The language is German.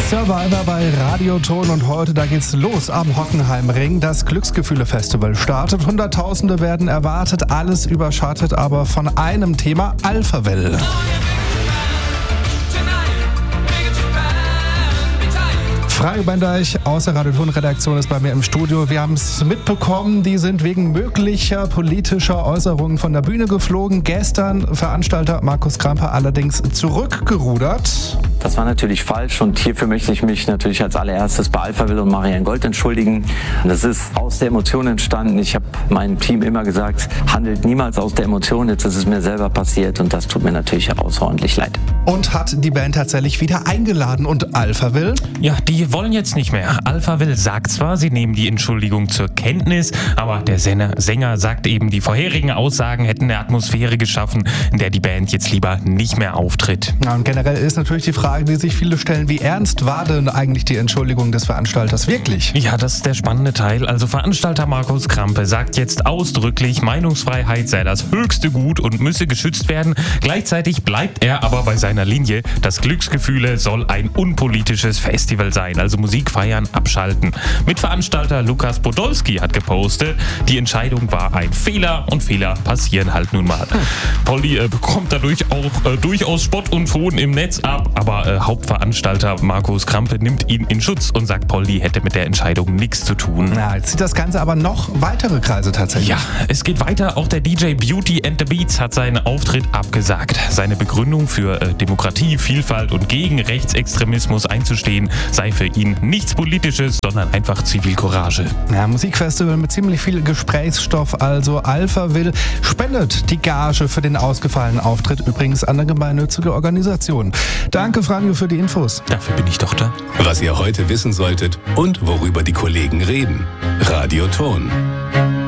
Survivor bei Radioton und heute, da geht's los am Hockenheimring. Das Glücksgefühle-Festival startet. Hunderttausende werden erwartet, alles überschattet aber von einem Thema: Alphaville. Franjo Bendeich aus der Radioton-Redaktion ist bei mir im Studio. Wir haben es mitbekommen, die sind wegen möglicher politischer Äußerungen von der Bühne geflogen. Gestern Veranstalter Markus Krampe allerdings zurückgerudert. Das war natürlich falsch und hierfür möchte ich mich natürlich als allererstes bei Alphaville und Marianne Gold entschuldigen. Das ist aus der Emotion entstanden. Ich habe meinem Team immer gesagt, handelt niemals aus der Emotion. Jetzt ist es mir selber passiert und das tut mir natürlich außerordentlich leid. Und hat die Band tatsächlich wieder eingeladen. Und Alphaville? Ja, die wollen jetzt nicht mehr. Alphaville sagt zwar, sie nehmen die Entschuldigung zur Kenntnis, aber der Sänger sagt eben, die vorherigen Aussagen hätten eine Atmosphäre geschaffen, in der die Band jetzt lieber nicht mehr auftritt. Ja, und generell ist natürlich die Frage, die sich viele stellen: Wie ernst war denn eigentlich die Entschuldigung des Veranstalters wirklich? Ja, das ist der spannende Teil. Also Veranstalter Markus Krampe sagt jetzt ausdrücklich, Meinungsfreiheit sei das höchste Gut und müsse geschützt werden. Gleichzeitig bleibt er aber bei seiner Linie, das Glücksgefühle soll ein unpolitisches Festival sein, also Musik feiern, abschalten. Mitveranstalter Lukas Podolski hat gepostet, die Entscheidung war ein Fehler und Fehler passieren halt nun mal. Polly bekommt dadurch auch durchaus Spott und Hohn im Netz ab, aber Hauptveranstalter Markus Krampe nimmt ihn in Schutz und sagt, Polly hätte mit der Entscheidung nichts zu tun. Ja, jetzt zieht das Ganze aber noch weitere Kreise tatsächlich. Ja, es geht weiter. Auch der DJ Beauty and the Beats hat seinen Auftritt abgesagt. Seine Begründung für Demokratie, Vielfalt und gegen Rechtsextremismus einzustehen sei für ihn nichts Politisches, sondern einfach Zivilcourage. Ja, Musikfestival mit ziemlich viel Gesprächsstoff. Also Alphaville spendet die Gage für den ausgefallenen Auftritt übrigens an eine gemeinnützige Organisation. Danke, Franjo, für die Infos. Dafür bin ich doch da. Was ihr heute wissen solltet und worüber die Kollegen reden. Radioton.